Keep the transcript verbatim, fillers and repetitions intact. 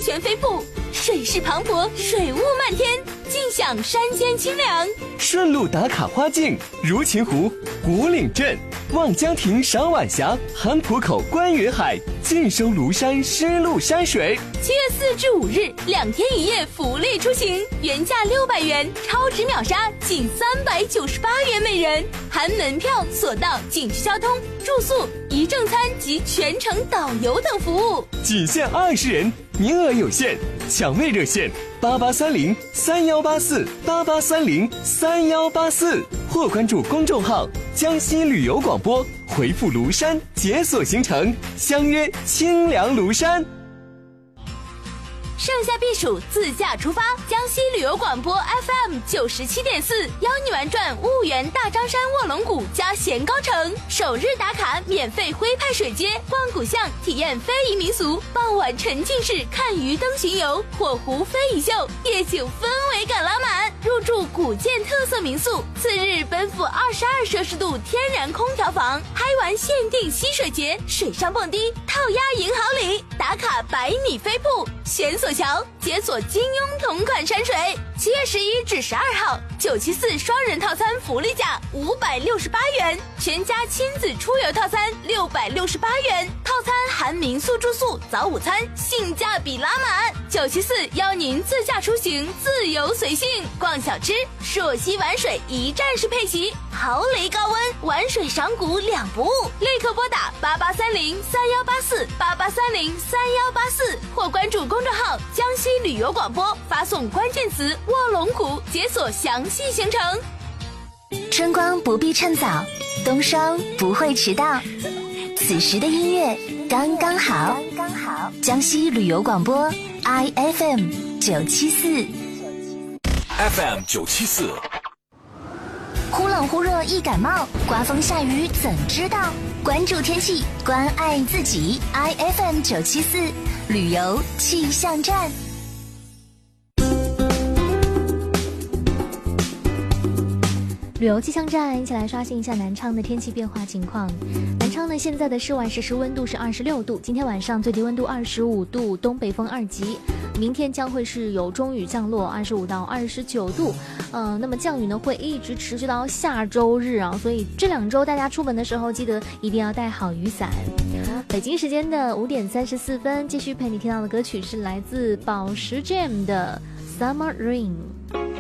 泉飞瀑，水势磅礴，水雾漫天，尽享山间清凉。 顺路打卡花境，如琴湖、古岭镇、望江亭赏晚霞，韩浦口观云海，尽收庐山湿漉山水。 七月四至五日，两天一夜福利出行，原价六百元，超值秒杀仅三百九十八元每人，含门票、索道、景区交通、住宿、一正餐及全程导游等服务。 仅限二十人，名额有限，抢位热线八八三零三幺八四八八三零三幺八四，或关注公众号江西旅游广播，回复庐山解锁行程，相约清凉庐山。 盛夏避暑，自驾出发，江西旅游广播 F M 九十七点四邀你玩转婺源大张山卧龙谷加咸高城，首日打卡免费徽派水街，逛古巷，体验非遗民俗，傍晚沉浸式看鱼灯巡游，火湖非遗秀，夜景氛围感拉满，入住古建特色民宿。次日奔赴二十二摄氏度天然空调房，嗨玩限定溪水节，水上蹦迪，套鸭赢好礼，打卡百米飞瀑，悬索桥，解锁金庸同款山水。七月十一至十二号，九七四双人套餐福利价五百六十八元，全家亲子出游套餐六百六十八元，套餐含民宿住宿、早午餐，性价比拉满。九七四邀您自驾出行，自由随性，逛小吃，朔溪玩水一站式配齐，豪雷高温，玩水赏谷两不误。立刻拨打八八三零三幺八四八八三零三幺八四，或关注公众号江西旅游广播，发送关键词卧龙谷，解锁详细行程。 春光不必趁早，冬霜不会迟到，此时的音乐刚刚好。刚刚好，江西旅游广播 I F M 九七四 F M 九七四。 忽冷忽热易感冒，刮风下雨怎知道？关注天气，关爱自己。I F M 九七四旅游气象站。 旅游气象站，一起来刷新一下南昌的天气变化情况。南昌呢，现在的室外实时温度是二十六度，今天晚上最低温度二十五度，东北风二级。明天将会是有中雨降落，二十五到二十九度。呃，那么降雨呢会一直持续到下周日啊，所以这两周大家出门的时候记得一定要带好雨伞。北京时间的五点三十四分，继续陪你听到的歌曲是来自宝石 Jam 的 Summer Rain。